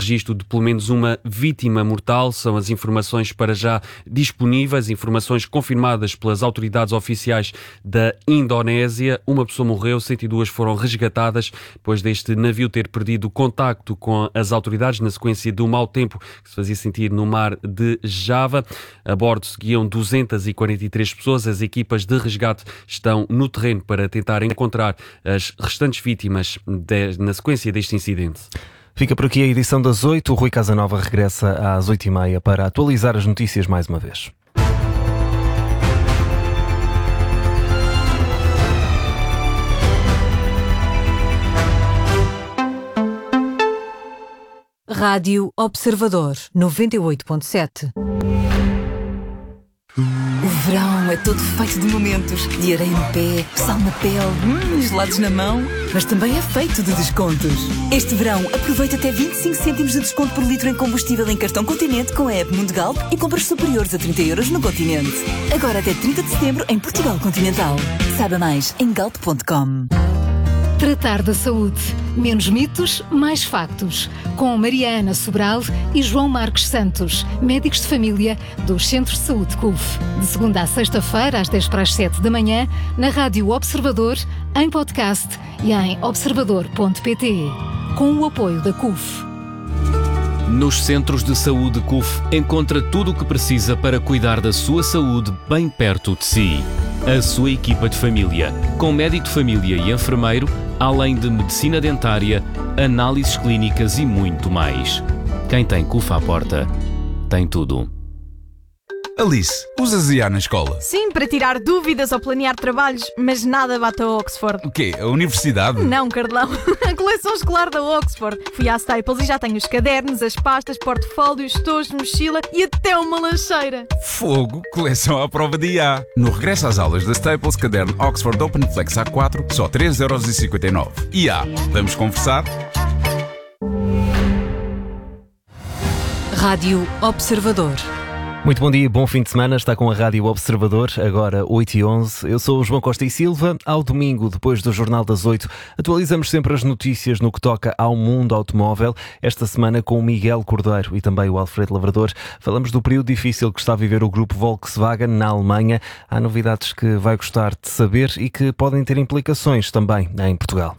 registro de pelo menos uma vítima mortal. São as informações para já disponíveis, informações confirmadas pelas autoridades oficiais da Indonésia. Uma pessoa morreu, 102 foram resgatadas depois deste navio ter perdido contacto com as autoridades na sequência do mau tempo que se fazia sentir no mar de Java. A bordo seguiam 243 pessoas. As equipas de resgate estão no terreno para tentar encontrar as restantes vítimas na sequência deste incidente. Fica por aqui a edição das 8. O Rui Casanova regressa às 8h30 para atualizar as notícias mais uma vez. Rádio Observador 98.7. O verão é todo feito de momentos, de areia no pé, sal na pele, gelados na mão, mas também é feito de descontos. Este verão aproveita até 25 cêntimos de desconto por litro em combustível em cartão Continente com a app Mundo Galp e compras superiores a 30 euros no Continente. Agora até 30 de setembro em Portugal Continental. Saiba mais em galp.com. Tratar da saúde. Menos mitos, mais factos. Com Mariana Sobral e João Marcos Santos, médicos de família dos Centros de Saúde CUF. De segunda à sexta-feira, às 10 para as 7 da manhã, na Rádio Observador, em podcast e em observador.pt. Com o apoio da CUF. Nos Centros de Saúde CUF encontra tudo o que precisa para cuidar da sua saúde bem perto de si. A sua equipa de família, com médico de família e enfermeiro, além de medicina dentária, análises clínicas e muito mais. Quem tem CUF à porta, tem tudo. Alice, usas IA na escola? Sim, para tirar dúvidas ou planear trabalhos, mas nada bate a Oxford. O quê? A universidade? Não, Carlão. A coleção escolar da Oxford. Fui à Staples e já tenho os cadernos, as pastas, portfólios, tojos, mochila e até uma lancheira. Fogo, coleção à prova de IA. No regresso às aulas da Staples, caderno Oxford Open Flex A4, só 3,59€. IA, vamos conversar? Rádio Observador. Muito bom dia, bom fim de semana. Está com a Rádio Observador, agora 8h11. Eu sou o João Costa e Silva. Ao domingo, depois do Jornal das 8, atualizamos sempre as notícias no que toca ao mundo automóvel. Esta semana com o Miguel Cordeiro e também o Alfredo Lavrador. Falamos do período difícil que está a viver o grupo Volkswagen na Alemanha. Há novidades que vai gostar de saber e que podem ter implicações também em Portugal.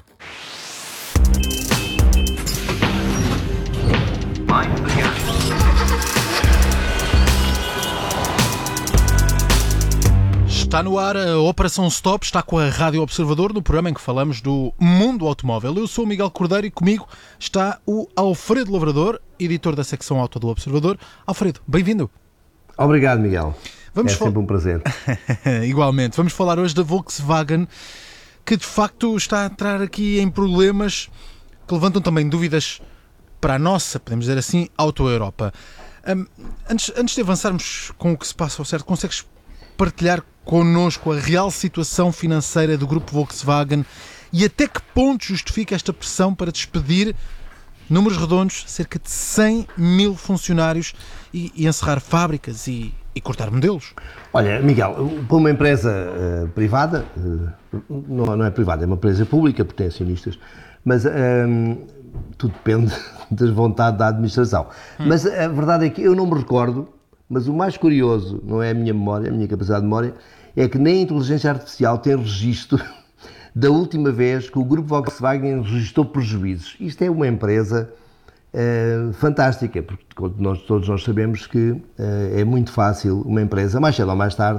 Está no ar a Operação Stop, está com a Rádio Observador, no programa em que falamos do mundo automóvel. Eu sou o Miguel Cordeiro e comigo está o Alfredo Lavrador, editor da secção auto do Observador. Alfredo, bem-vindo. Obrigado, Miguel. Sempre um prazer. Igualmente. Vamos falar hoje da Volkswagen, que de facto está a entrar aqui em problemas que levantam também dúvidas para a nossa, podemos dizer assim, Auto-Europa. Antes de avançarmos com o que se passa ao certo, consegues partilhar connosco a real situação financeira do grupo Volkswagen e até que ponto justifica esta pressão para despedir, números redondos, cerca de 100 mil funcionários e encerrar fábricas e cortar modelos? Olha, Miguel, para uma empresa privada, não é privada, é uma empresa pública, porque tem acionistas, mas tudo depende da vontade da administração. Mas a verdade é que eu não me recordo. Mas o mais curioso, não é a minha memória, a minha capacidade de memória, é que nem a inteligência artificial tem registro da última vez que o grupo Volkswagen registrou prejuízos. Isto é uma empresa fantástica, porque todos nós sabemos que é muito fácil uma empresa, mais cedo ou mais tarde,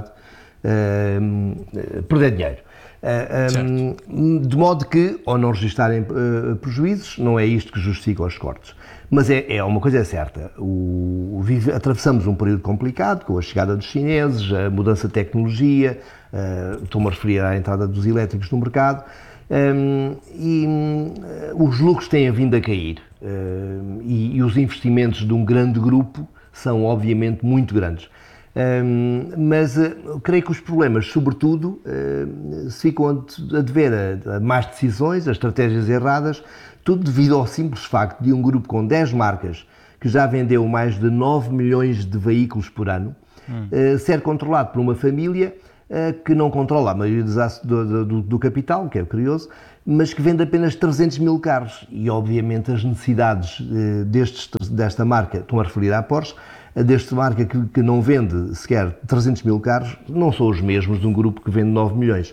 perder dinheiro. De modo que, ao não registarem prejuízos, não é isto que justifica os cortes. Mas uma coisa é certa, atravessamos um período complicado com a chegada dos chineses, a mudança de tecnologia, estou-me a referir à entrada dos elétricos no mercado, e os lucros têm vindo a cair, e os investimentos de um grande grupo são obviamente muito grandes. Mas creio que os problemas, sobretudo, se ficam a dever a más decisões, a estratégias erradas, tudo devido ao simples facto de um grupo com 10 marcas, que já vendeu mais de 9 milhões de veículos por ano, ser controlado por uma família que não controla a maioria do capital, que é curioso, mas que vende apenas 300 mil carros. E, obviamente, as necessidades desta marca, estão a referir à Porsche, desta marca que não vende sequer 300 mil carros, não são os mesmos de um grupo que vende 9 milhões.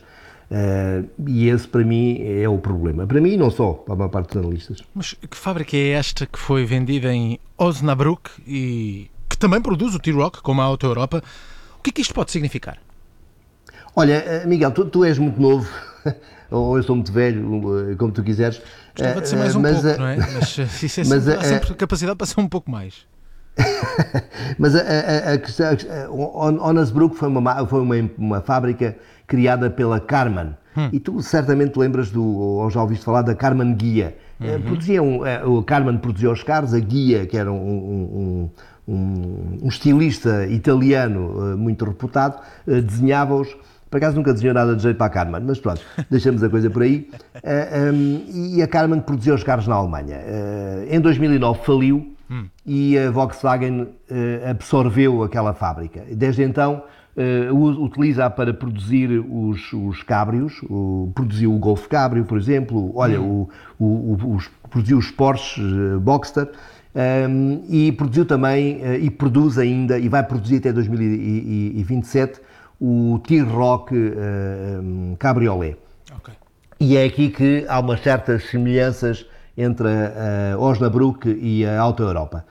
E esse, para mim, é o problema. Para mim, e não só, para a maior parte dos analistas. Mas que fábrica é esta que foi vendida em Osnabrück e que também produz o T-Roc, como a Auto Europa? O que é que isto pode significar? Olha, Miguel, tu és muito novo, ou eu sou muito velho, como tu quiseres. Gostava de ser mais pouco, não é? Mas isso há sempre capacidade para ser um pouco mais. Mas a questão, Osnabrück foi uma fábrica criada pela Karmann. E tu certamente lembras ou já ouviste falar da Karmann Ghia. O Karmann produzia os carros, a Ghia, que era um estilista italiano muito reputado, desenhava-os. Por acaso nunca desenhou nada de jeito para a Karmann, mas pronto, deixamos a coisa por aí. E a Karmann produzia os carros na Alemanha. Em 2009 faliu e a Volkswagen absorveu aquela fábrica. Desde então utiliza-a para produzir os cabrios, produziu o Golf Cabrio, por exemplo, produziu os Porsche Boxster. E produziu também, e produz ainda, e vai produzir até 2027, o T-Roc Cabriolet. Okay. E é aqui que há umas certas semelhanças entre a Osnabrück e a Auto Europa.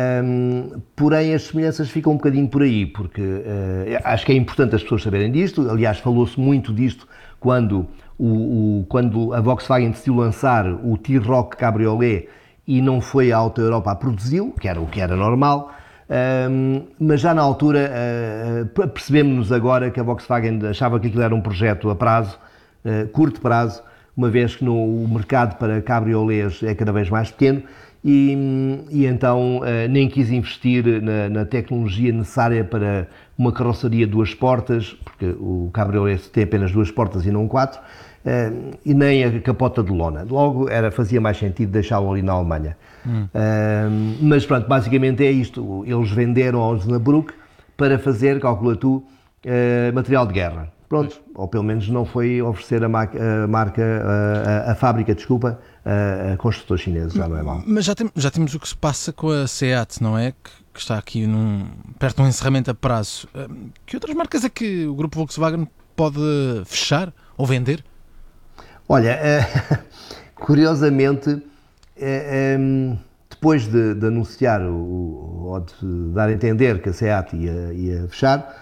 Porém, as semelhanças ficam um bocadinho por aí, porque acho que é importante as pessoas saberem disto. Aliás, falou-se muito disto quando a Volkswagen decidiu lançar o T-Roc Cabriolet e não foi a Auto Europa a produzi-lo, que era o que era normal, mas já na altura percebemos-nos agora que a Volkswagen achava que aquilo era um projeto a prazo, curto prazo, uma vez que o mercado para cabriolets é cada vez mais pequeno e então nem quis investir na tecnologia necessária para uma carroceria de 2 portas, porque o cabriolet tem apenas 2 portas e não 4, e nem a capota de lona. Logo fazia mais sentido deixá-lo ali na Alemanha. Mas pronto, basicamente é isto. Eles venderam ao Osnabrück para fazer, calcula tu, material de guerra. Pronto, ou pelo menos não foi oferecer a fábrica, a construtores chineses, já não é mal. Mas já temos o que se passa com a SEAT, não é? Que está aqui perto de um encerramento a prazo. Que outras marcas é que o grupo Volkswagen pode fechar ou vender? Olha, curiosamente, depois de anunciar ou de dar a entender que a SEAT ia fechar,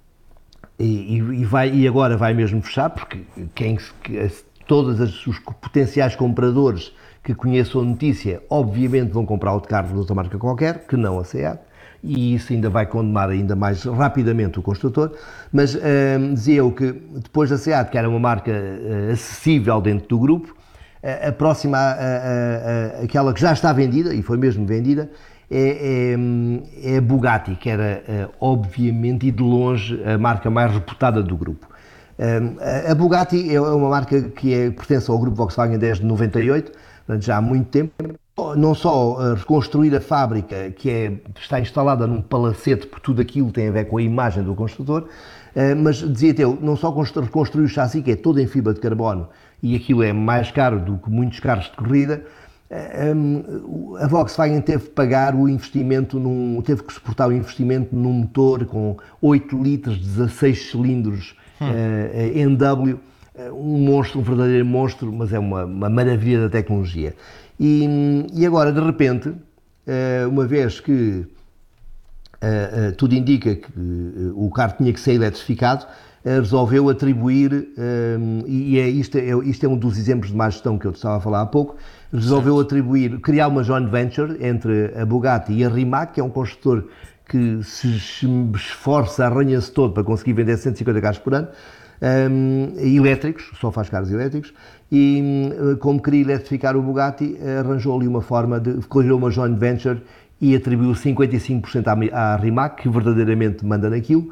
e agora vai mesmo fechar, porque todos os potenciais compradores que conheçam a notícia, obviamente vão comprar outro carro de outra marca qualquer, que não a SEAT, e isso ainda vai condenar ainda mais rapidamente o construtor, mas dizia eu que depois da SEAT, que era uma marca acessível dentro do grupo, a próxima, aquela que já está vendida, e foi mesmo vendida, é a Bugatti, que era obviamente e de longe a marca mais reputada do grupo. A Bugatti é uma marca que pertence ao grupo Volkswagen desde 98, portanto já há muito tempo. Não só reconstruir a fábrica, que está instalada num palacete, porque tudo aquilo tem a ver com a imagem do construtor, mas dizia-te eu, não só reconstruir o chassi, que é todo em fibra de carbono, e aquilo é mais caro do que muitos carros de corrida, a Volkswagen teve que pagar o investimento, teve que suportar o investimento num motor com 8 litros, 16 cilindros NW, um monstro, um verdadeiro monstro, mas é uma maravilha da tecnologia. E agora, de repente, uma vez que tudo indica que o carro tinha que ser eletrificado, resolveu atribuir, isto é um dos exemplos de má gestão que eu estava a falar há pouco, resolveu criar uma joint venture entre a Bugatti e a Rimac, que é um construtor que se esforça, arranha-se todo para conseguir vender 150 carros por ano, elétricos, só faz carros elétricos, e como queria eletrificar o Bugatti, arranjou ali uma forma criou uma joint venture e atribuiu 55% à Rimac, que verdadeiramente manda naquilo,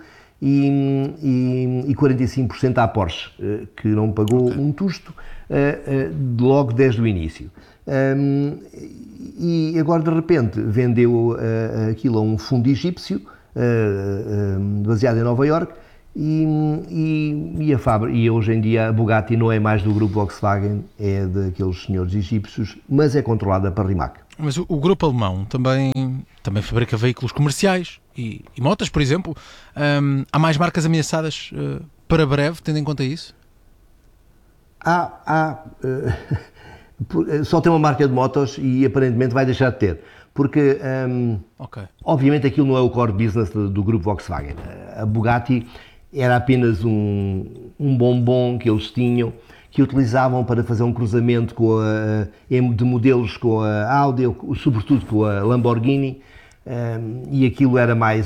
e 45% à Porsche, que não pagou um tusto logo desde o início. E agora, de repente, vendeu aquilo a um fundo egípcio, baseado em Nova Iorque, E hoje em dia a Bugatti não é mais do grupo Volkswagen, é daqueles senhores egípcios, mas é controlada para Rimac. Mas o grupo alemão também fabrica veículos comerciais e motas, por exemplo. Há mais marcas ameaçadas para breve, tendo em conta isso? Só tem uma marca de motos e aparentemente vai deixar de ter. Porque, obviamente, aquilo não é o core business do grupo Volkswagen. A Bugatti era apenas um bombom que eles tinham, que utilizavam para fazer um cruzamento de modelos com a Audi, sobretudo com a Lamborghini, e aquilo era mais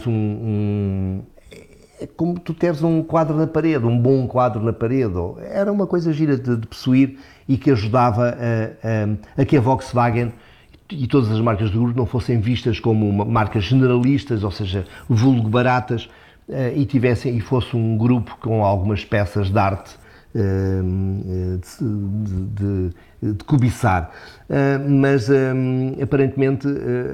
como tu teres um quadro na parede, um bom quadro na parede. Era uma coisa gira de possuir e que ajudava a que a Volkswagen e todas as marcas do grupo não fossem vistas como marcas generalistas, ou seja, vulgo baratas, e fosse um grupo com algumas peças de arte de cobiçar. Mas aparentemente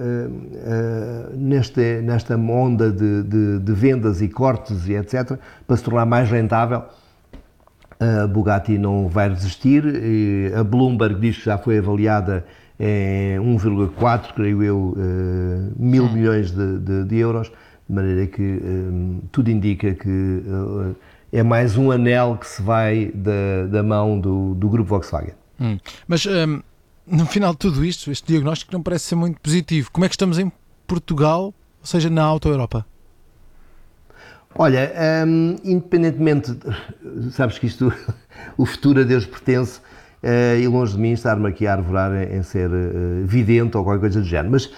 nesta onda de vendas e cortes e etc, para se tornar mais rentável, a Bugatti não vai resistir. A Bloomberg diz que já foi avaliada em 1,4, creio eu, mil milhões de euros, de maneira que tudo indica que é mais um anel que se vai da mão do grupo Volkswagen. Mas no final de tudo isto, este diagnóstico não parece ser muito positivo. Como é que estamos em Portugal, ou seja, na Auto Europa? Olha, independentemente, sabes que isto, o futuro a Deus pertence, e longe de mim estar-me aqui a arvorar em ser vidente ou qualquer coisa do género, mas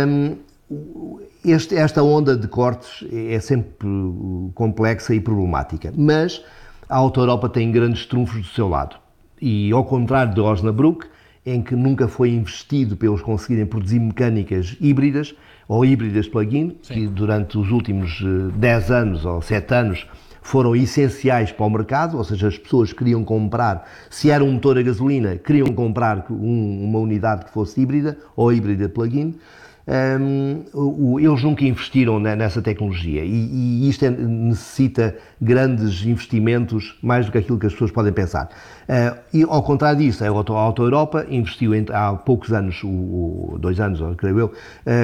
esta onda de cortes é sempre complexa e problemática, mas a Auto Europa tem grandes trunfos do seu lado, e ao contrário de Osnabrück, em que nunca foi investido para eles conseguirem produzir mecânicas híbridas ou híbridas plug-in, que durante os últimos 10 anos ou 7 anos foram essenciais para o mercado, ou seja, as pessoas queriam comprar, se era um motor a gasolina, queriam comprar uma unidade que fosse híbrida ou híbrida plug-in. Eles nunca investiram nessa tecnologia e isto necessita grandes investimentos, mais do que aquilo que as pessoas podem pensar. E ao contrário disso, a Auto Europa investiu há poucos anos, 2 anos, creio eu,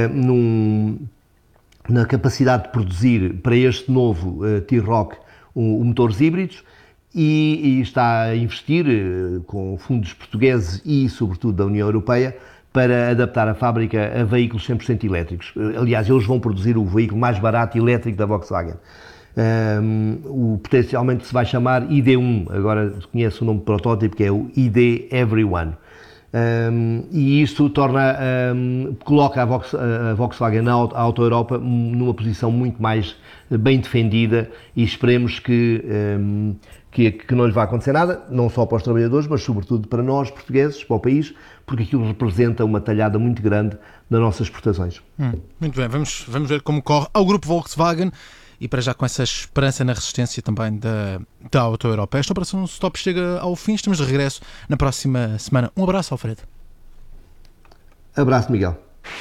na capacidade de produzir para este novo T-Roc motores híbridos e está a investir com fundos portugueses e sobretudo da União Europeia para adaptar a fábrica a veículos 100% elétricos. Aliás, eles vão produzir o veículo mais barato elétrico da Volkswagen. Potencialmente se vai chamar ID1, agora conheço o nome de protótipo, que é o ID Everyone. E isto coloca a Volkswagen na Auto Europa numa posição muito mais bem defendida e esperemos que não lhe vá acontecer nada, não só para os trabalhadores, mas sobretudo para nós, portugueses, para o país, porque aquilo representa uma talhada muito grande nas nossas exportações. Muito bem, vamos ver como corre ao grupo Volkswagen e para já com essa esperança na resistência também da Auto Europa. Esta operação Stop chega ao fim, estamos de regresso na próxima semana. Um abraço, Alfredo. Abraço, Miguel.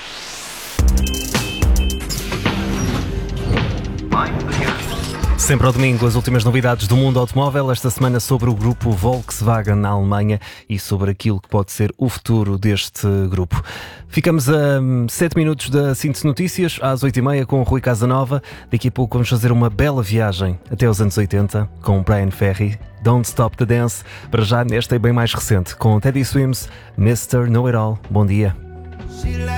Sempre ao domingo, as últimas novidades do mundo automóvel, esta semana sobre o grupo Volkswagen na Alemanha e sobre aquilo que pode ser o futuro deste grupo. Ficamos a 7 minutos da Síntese Notícias, às 8h30 com o Rui Casanova. Daqui a pouco vamos fazer uma bela viagem até os anos 80 com Brian Ferry, Don't Stop the Dance. Para já, nesta é bem mais recente, com Teddy Swims, Mr. Know It All. Bom dia.